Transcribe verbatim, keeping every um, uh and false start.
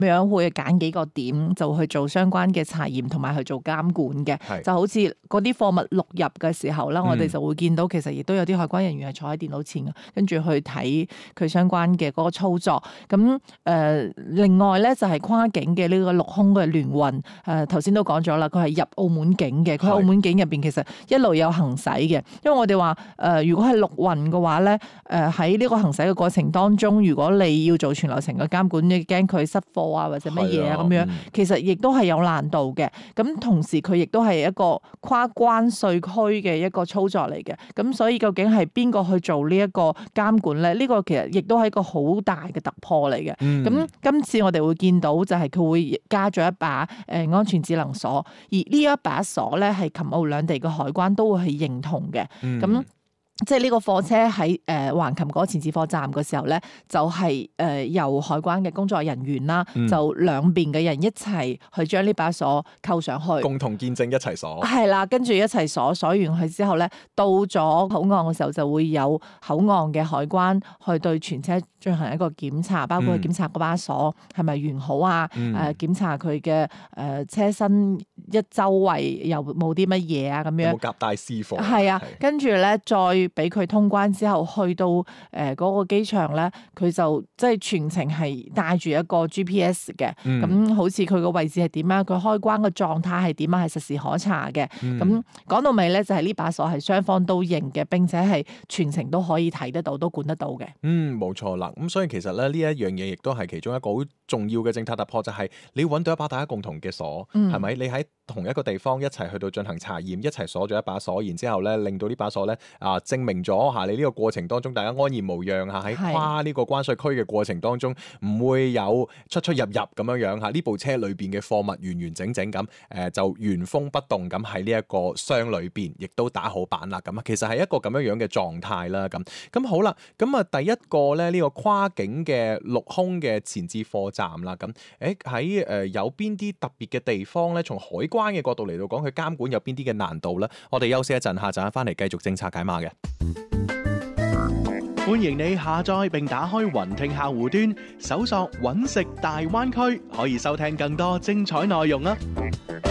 樣會揀幾個點就去做相關嘅查驗同埋去做監管嘅。就好似嗰啲貨物錄入嘅時候咧，嗯、我哋就會見到其實亦都有啲海關人員係坐喺電腦前嘅，跟住去睇佢相關嘅嗰個操作。咁誒、呃，另外咧就係、是、跨境嘅呢個陸空嘅聯運。誒頭先都講咗啦，佢係入澳門境嘅，佢喺澳門境入邊其實一路有行駛嘅。因為我哋話誒，如果係陸運嘅話咧，誒喺呢個行駛嘅過程當中，如果你要做全流程嘅監管，你驚佢失貨啊或者乜嘢啊咁樣，其實亦都係有難度嘅。咁同時佢亦都係一個跨關稅區嘅一個操作嚟嘅。咁所以究竟係邊個去做呢一個監管咧？呢、這個其實亦都係一個好大嘅突破嚟嘅。咁、嗯、今次我哋會見到就係佢會加咗一把誒安全智能鎖，而呢一把鎖咧係琴澳兩地嘅海關都會係認同嘅。咁、嗯即係呢個貨車喺誒橫琴嗰個前置貨站嘅時候咧，就係、是、誒、呃、由海關嘅工作人員啦，嗯、就兩邊嘅人一齊去將呢把鎖扣上去， 共同見證一齊鎖。 係啦，跟住一齊鎖鎖完佢之後咧，到咗口岸嘅時候就會有口岸嘅海關去對全車進行一個檢查，包括去檢查嗰把鎖係咪完好啊？誒、嗯呃、檢查佢嘅誒車身一周圍有冇啲乜嘢啊？咁樣有冇夾帶私貨？ 係啊，跟住咧再俾佢通關之後，去到誒嗰個機場咧，佢就即係全程係帶住一個 G P S 嘅，咁、嗯、好似佢個位置係點啊？佢開關嘅狀態係點啊？係實時可查嘅。咁講、嗯、到尾咧，就係、是、呢把鎖係雙方都認嘅，並且係全程都可以睇得到，都管得到嘅。 嗯，冇錯啦。咁所以其實咧呢一樣嘢亦都係其中一個好重要嘅政策突破，就係、是、你揾到一把大家共同嘅鎖，係咪、嗯？你喺同一個地方一齊去到進行查驗，一齊鎖咗一把鎖，然之後咧令到呢把鎖咧啊證明咗嚇你呢個過程當中大家安然無恙嚇，喺跨呢個關稅區嘅過程當中唔會有出出入入咁樣樣嚇，呢部車裏邊嘅貨物完完整整咁誒就原封不動咁喺呢一個箱裏邊，亦都打好板啦咁啊，其實係一個咁樣樣嘅狀態啦咁。咁好啦，咁啊第一個咧呢個跨境嘅陸空嘅前置貨站啦，咁誒喺誒有邊啲特別嘅地方咧？從海關嘅角度嚟到講，佢監管有邊啲嘅難度咧？我哋休息一陣，下陣翻嚟繼續政策解碼嘅。 歡迎你下載並打開雲聽客戶端，搜索揾食大灣區，可以收聽更多精彩內容啊！